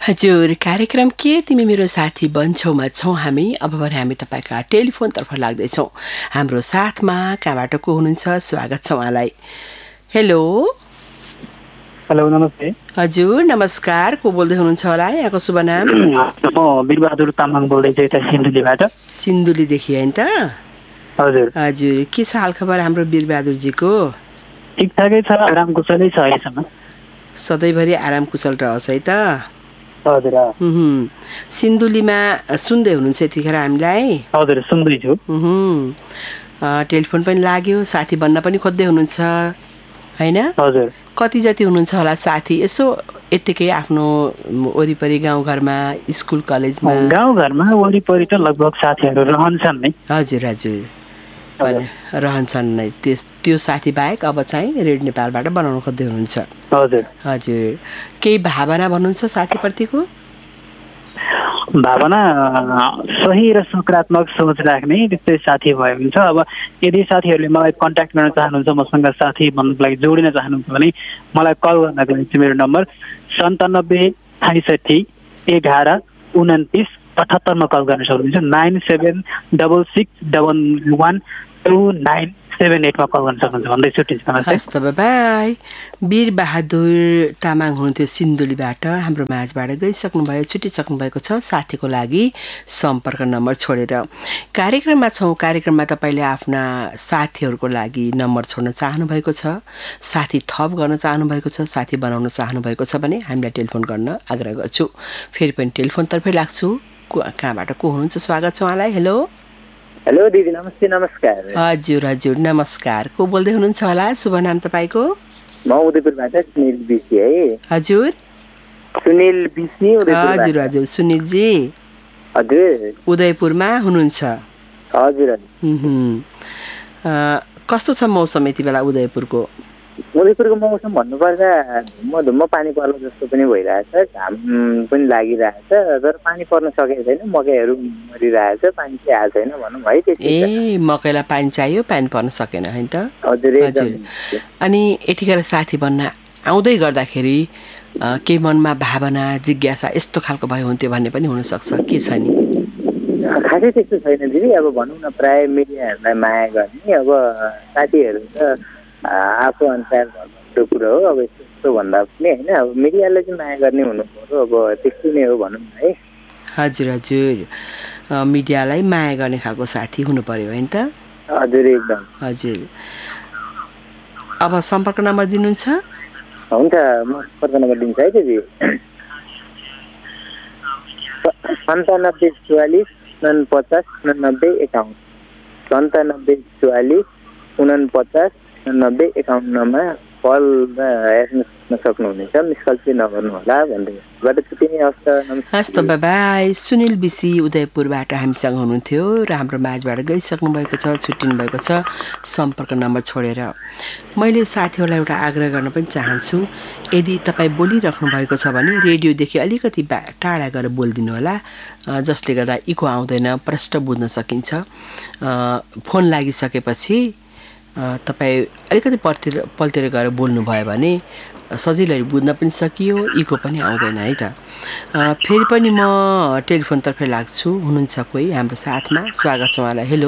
हजुर, कार्यक्रम के तिमी मेरो साथी बन्छौमा छौँ हामी। अब भने हामी तपाईँका टेलिफोनतर्फ लाग्दैछौँ। हाम्रो साथमा कहाँबाट को हुनुहुन्छ? स्वागत छ उहाँलाई। हेलो हेलो, नमस्ते। हजुर नमस्कार, को बोल्दै हुनुहुन्छ होला? यहाँको शुभ नाम? म वीरबहादुर तामाङ बोल्दैछु, यता सिन्धुलीबाट। सिन्धुलीदेखि होइन त? हजुर हजुर, के छ हालखबर हाम्रो वीरबहादुरजीको? ठिकठाकै छ, आराम कुशलै छ अहिलेसम्म। सधैँभरि आराम कुशल रहोस् है त? हजुर सिन्धुलीमा सुन्दै हुनुहुन्छ यतिखेर हामीलाई? हजुर सुन्दैछु। टेलिफोन पनि लाग्यो, साथी बन्न पनि खोज्दै हुनुहुन्छ होइन? हजुर। कति जति हुनुहुन्छ होला साथी? यसो यत्तिकै आफ्नो वरिपरि गाउँघरमा, स्कुल कलेजमा? गाउँघरमा वरिपरि त लगभग साथीहरू रहन्छन् नै। हजुर हजुर रहन्छन् नै। त्यो साथी बाहेक अब चाहिँ रेडियो नेपालबाट बनाउन खोज्दै हुनुहुन्छ? हजुर हजुर। केही भावना भन्नुहुन्छ साथीप्रतिको? भावना सही र सकारात्मक सोच राख्ने त्यस्तै साथी भयो हुन्छ। अब यदि साथीहरूले मलाई कन्ट्याक्ट गर्न चाहनुहुन्छ, मसँग साथी बन्नको लागि जोडिन चाहनुहुन्छ भने मलाई कल गर्नको लागि मेरो नम्बर 97 65 11 29 78 मा कल गर्न सक्नुहुन्छ। 9766112978 मा कल गर्न सक्नुहुन्छ भन्दै छुट्टिन्छ। हस् त, बाई। वीरबहादुर तामाङ हुनुहुन्थ्यो सिन्धुलीबाट, हाम्रो माझबाट गइसक्नुभयो, छुटिसक्नु भएको छ। साथीको लागि सम्पर्क नम्बर छोडेर कार्यक्रममा छौँ। कार्यक्रममा तपाईँले आफ्ना साथीहरूको लागि नम्बर छोड्न चाहनुभएको छ, साथी थप गर्न चाहनुभएको छ, साथी बनाउन चाहनुभएको छ भने हामीलाई टेलिफोन गर्न आग्रह गर्छु। फेरि पनि टेलिफोनतर्फै लाग्छु। कहाँबाट को हुनुहुन्छ? स्वागत छ उहाँलाई। हेलो हेलो दिदी, नमस्ते। नमस्कार। हजुर हजुर नमस्कार। को बोल्दै हुनुहुन्छ होला? शुभ नाम तपाईँको? म उदयपुरबाट सुनिल बिसी है। हजुर सुनिल बिसी उदयपुर। हजुर हजुर सुनिलजी। हजुर उदयपुरमा हुनुहुन्छ? हजुर। कस्तो छ मौसम यति बेला उदयपुरको? उदयपुरको मौसम भन्नुपर्दा धुम्म पानी पर्ला जस्तो पनि भइरहेछ, घाम पनि लागिरहेछ, तर पानी पर्न सकेको छैन। मकैहरू मरिरहेछ, पानी चाहिँ आएको छैन भनौँ है। ए, मकैलाई पानी चाहियो, पानी पर्न सकेन होइन त? हजुर। अनि यतिखेर साथी बन्न आउँदै गर्दाखेरि केही मनमा भावना, जिज्ञासा यस्तो खालको भयो हुन्थ्यो भन्ने पनि हुनसक्छ, के छ नि? खासै त्यस्तो छैन दिदी। अब भनौँ न, प्रायः मिडियाहरूलाई माया गर्ने, अब साथीहरू त आफू अनुसार भन्ने कुरो हो। अब यस्तो भन्दा पनि होइन, अब मिडियालाई चाहिँ माया गर्ने हुनु पर्यो, अब त्यस्तो नै हो भनौँ न है। हजुर हजुर, मिडियालाई माया गर्ने खालको साथी हुनु पर्यो होइन त? हजुर एकदम। हजुर। अब सम्पर्क नम्बर दिनुहुन्छ? हुन्छ, म सम्पर्क नम्बर दिन्छु है दिदी। 97 44 49 99 51। 97 44 49 99 51 मा कल र एसएमएस गर्न सक्नुहुनेछ। मिस कल चाहिँ नगर्नु होला भन्दै छुट्टिने अवस्था। हस् त, बाई। सुनिल बिसी उदयपुरबाट हामीसँग हुनुहुन्थ्यो र हाम्रो माझबाट गइसक्नु भएको छ, छुट्टिनु भएको छ सम्पर्क नम्बर छोडेर। मैले साथीहरूलाई एउटा आग्रह गर्न पनि चाहन्छु, यदि तपाईँ बोलिराख्नु भएको छ भने रेडियोदेखि अलिकति टाढा गएर बोलिदिनु होला, जसले गर्दा इको आउँदैन, प्रष्ट बुझ्न सकिन्छ। फोन लागिसकेपछि तपाईँ अलिकति पल्तिर गएर बोल्नुभयो भने सजिलै बुझ्न पनि सकियो, इको पनि आउँदैन है त। फेरि पनि म टेलिफोनतर्फै लाग्छु। हुनुहुन्छ कोही हाम्रो साथमा? स्वागत छ उहाँलाई। हेलो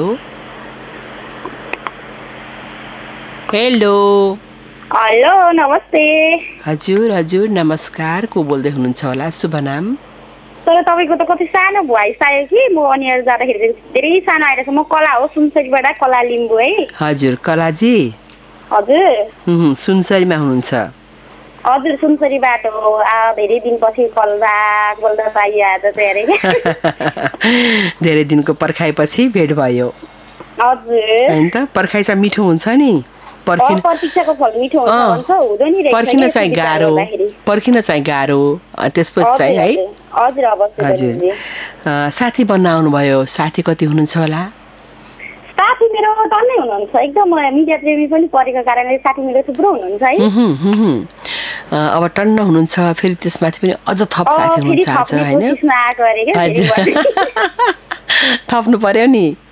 हेलो हेलो, नमस्ते। हजुर हजुर नमस्कार। को बोल्दै हुनुहुन्छ होला? शुभ नाम? तर तपाईँको त कति सानो भोइस आयो कि, म अनियर जाँदाखेरि धेरै सानो आइरहेछ। म कला हो, सुनसरीबाट कला लिम्बू है। हजुर कलाजी। हजुर सुनसरीमा हुनुहुन्छ? हजुर सुनसरीबाट हो। धेरै दिनपछि बोल्दा पाइयो आज चाहिँ। धेरै दिनको पर्खाइपछि भेट भयो। हजुर हैन त? पर्खाइ चाहिँ मिठो हुन्छ नि। प्रतीक्षाको फल मिठो हुन्छ भन्छ, हुँदैन नि? पर्खिन चाहिँ गाह्रो, त्यसपछि चाहिँ है। हजुर हजुर। साथी बन्न आउनुभयो, साथी कति हुनुहुन्छ होला? साथी मेरो टन्नै हुनुहुन्छ, एकदम मिडिया प्रेमी पनि परेको कारणले साथी मेरो थुप्रो हुनुहुन्छ है। अब टन्न हुनुहुन्छ, फेरि त्यसमाथि पनि अझ थप साथी हुनुहुन्छ आज होइन? थप्नु पर्यो नि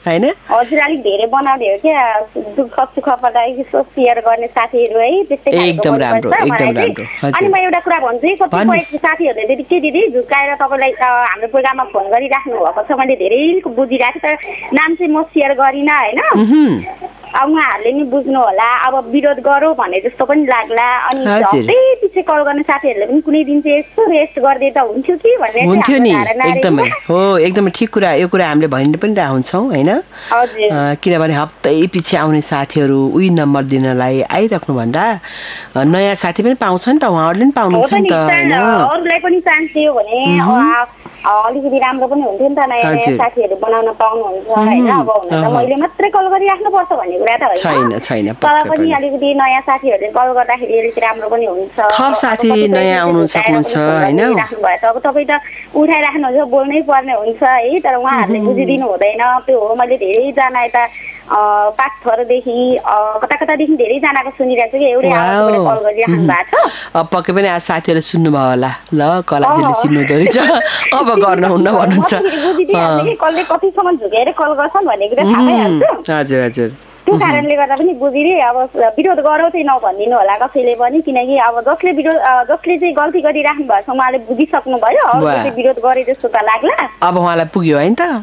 हैन? हजुर अलिक धेरै बनाउने हो क्या दुःख सुख पर्दा यसो सेयर गर्ने साथीहरू है त्यस्तै एकदम राम्रो अनि म एउटा कुरा भन्छु है कतिपय साथीहरूले दिदी दिदी झुकाएर तपाईँलाई हाम्रो प्रोग्राममा फोन गरिराख्नु भएको छ मैले धेरै बुझिरहेको थिएँ तर नाम चाहिँ म सेयर गरिनँ होइन अब उहाँहरूले नि बुझ्नु होला अब विरोध गरौँ भने जस्तो पनि लाग्ला अनि हप्तै पछि कल गर्ने साथीहरूले पनि कुनै दिन चाहिँ यस्तो रेस्ट गरिदिए त हुन्थ्यो कि भन्ने हुन्थ्यो नि एकदमै हो एकदमै ठिक कुरा यो कुरा हामीले भनि पनि रहन्छौँ होइन किनभने हप्तै पछि आउने साथीहरू उही नम्बर दिनलाई आइराख्नुभन्दा नयाँ साथी पनि पाउँछ नि त उहाँहरूले पनि पाउनुहुन्छ नि त होइन अरूलाई पनि चान्स दियो भने अलिकति राम्रो पनि हुन्थ्यो नि त नयाँ नयाँ साथीहरू बनाउन पाउनुहुन्छ होइन अब हुन त मैले मात्रै कल गरिराख्नुपर्छ भन्ने कुरा त होइन तर पनि अलिकति नयाँ साथीहरूले कल गर्दाखेरि अलिकति राम्रो पनि हुन्छ थप साथी नयाँ आउनु सक्नुहुन्छ होइन अब तपाईँ त उठाइराख्नुहुन्छ बोल्नै पर्ने हुन्छ है तर उहाँहरूले बुझिदिनु हुँदैन त्यो हो मैले धेरैजना यता पाठहरूदेखि कता कतादेखि धेरैजनाको सुनिरहेको छु कि एउटै कल गरिराख्नु भएको छ पक्कै पनि आज साथीहरूले सुन्नुभयो होला ल कलाजीले चिन्नु हुँदो रहेछ अब गर्नुहुन्न भन्नुहुन्छ कसले कतिसम्म झुकेर कल गर्छन् भन्ने कुरा थाहा भइहाल्छ हजुर हजुर त्यो कारणले गर्दा पनि बुझिदिए अब विरोध गरौँ चाहिँ नभनिदिनु होला कसैले पनि किनकि अब जसले चाहिँ गल्ती गरिराख्नु भएको छ उहाँले बुझिसक्नु भयो अरूले चाहिँ विरोध गरे जस्तो त लाग्ला अब उहाँलाई पुग्यो है त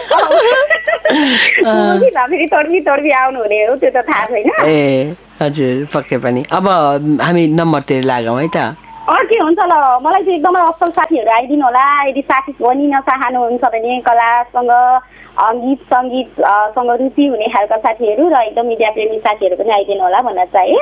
फेरि तडबी आउनु हुने हो त्यो त थाहा छैन ए हजुर पक्कै पनि अब हामी नम्बरतिर लागौँ है त के हुन्छ ल मलाई चाहिँ एकदमै असल साथीहरू आइदिनु होला यदि साथी बनिन चाहनुहुन्छ भने कलासँग गीत सङ्गीतसँग रुचि हुने खालका साथीहरू र एकदम मिडिया प्रेमी साथीहरू पनि आइदिनु होला भन्न चाहे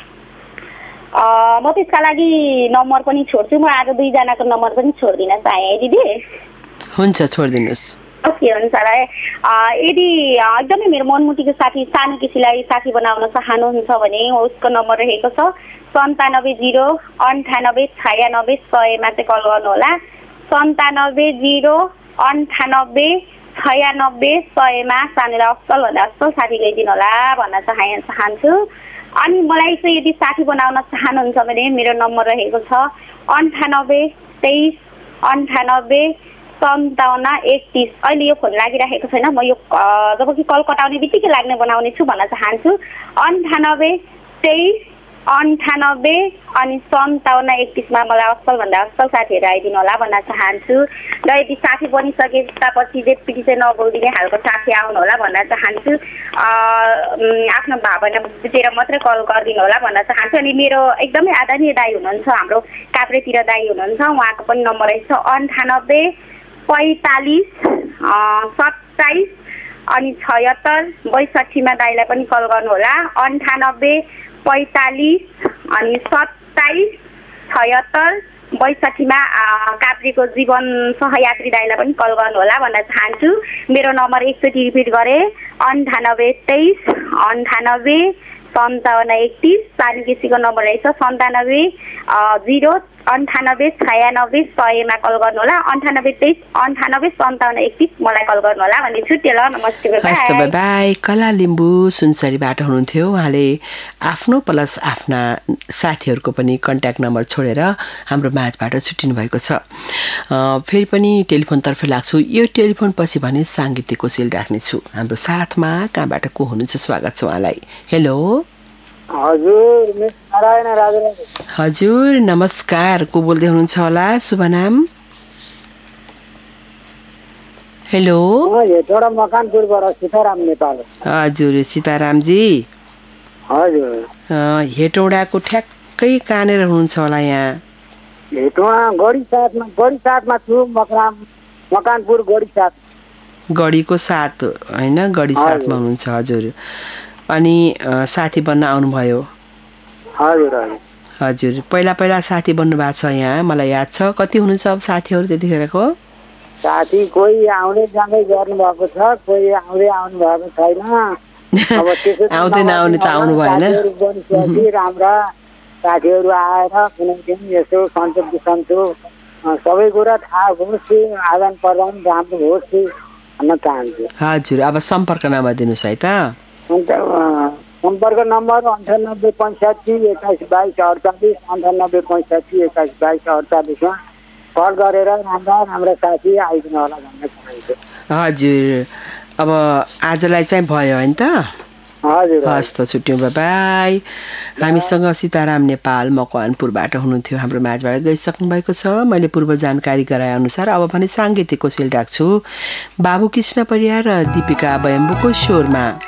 म त्यसका लागि नम्बर पनि छोड्छु म आज 2 जनाको नम्बर पनि छोडिदिन चाहे दिदी हुन्छ छोडिदिनुहोस् के हुन्छ र यदि एकदमै मेरो मनमुटीको साथी सानो किसीलाई साथी बनाउन चाहनुहुन्छ भने उसको नम्बर रहेको छ 970989969100 मा चाहिँ कल गर्नु होला 970989969100 मा सानेर असल भन्दा असल साथी गइदिनु होला भन्न चाहन्छु अनि मलाई चाहिँ यदि साथी बनाउन चाहनुहुन्छ भने मेरो नम्बर रहेको छ 9823985731 अहिले यो फोन लागिरहेको छैन म यो जब कि कल कटाउने बित्तिकै लाग्ने बनाउने छु भन्न चाहन्छु 982398 अनि 5731 मा मलाई असल भन्दा असल साथीहरू आइदिनु होला भन्न चाहन्छु र यदि साथी बनिसकेपछि जेटपिटी चाहिँ नबोल्दिने खालको साथी आउनु होला भन्न चाहन्छु आफ्नो भावना बुझेर मात्रै कल गरिदिनु होला भन्न चाहन्छु अनि मेरो एकदमै आदरणीय दाइ हुनुहुन्छ हाम्रो काभ्रेतिर दाइ हुनुहुन्छ उहाँको पनि नम्बर रहेछ 9845 27 अनि 76 62 मा दाइलाई पनि कल गर्नु होला 9845 अनि 27 76 62 मा काभ्रेको जीवन सहयात्री दाइलाई पनि कल गर्नु होला भन्न चाहन्छु मेरो नम्बर एकचोटि रिपिट गरे 9823 98 5731 सानो केसीको नम्बर रहेछ 9709969100 मा कल गर्नु होला 9823985731 मलाई कल गर्नु होला भन्ने छुट्यो ल नमस्ते बाई बाई कला लिम्बू सुनसरीबाट हुनुहुन्थ्यो उहाँले आफ्नो प्लस आफ्ना साथीहरूको पनि कन्ट्याक्ट नम्बर छोडेर हाम्रो माझबाट छुट्टिनु भएको छ फेरि पनि टेलिफोनतर्फ लाग्छु यो टेलिफोन पछि भने साङ्गीतिक कोसेल राख्नेछु हाम्रो साथमा कहाँबाट को हुनुहुन्छ स्वागत छ उहाँलाई हेलो हजुर नमस्कार को बोल्दै हुनुहुन्छ होला शुभ नाम हेलो मकनपुरबाट सीताराम नेपाल हजुर सीतारामजी हजुर हेटौडाको ठ्याक्कै कहाँनिर हुनुहुन्छ होला यहाँ हेटौडा गढी साथमा छु मकनपुर गढीको साथ होइन गढी साथमा हुनुहुन्छ हजुर अनि साथी बन्न आउनुभयो हजुर पहिला साथी बन्नु भएको छ यहाँ मलाई याद छ कति हुनुहुन्छ अब साथीहरू त्यतिखेरको साथी कोही आउँदै जाँदै गर्नुभएको छ कोही आउँदै आउनु भएको छैन अब आउँदै नआउने त आउनु भएन राम्रा साथीहरू आएर कुनै दिन यसो सन्चो सबै कुरा थाहा होस् कि आदान प्रदान राम्रो होस् कि भन्न चाहन्छु हजुर अब सम्पर्क नम्बर दिनुहोस् है त सम्पर्क नम्बर 9865212248 9865212248 मा कल गरेर राम्रा साथी आइदिनु होला भन्न चाहन्छु हजुर अब आजलाई चाहिँ भयो होइन त हजुर हस् त छुट्यौँ बाई हामीसँग सीताराम नेपाल मकवानपुरबाट हुनुहुन्थ्यो हाम्रो माझबाट गइसक्नु भएको छ मैले पूर्व जानकारी गराए अनुसार अब भने साङ्गीतिक कोसेल राख्छु बाबु कृष्ण परियार र दीपिका बयम्बुको स्वरमा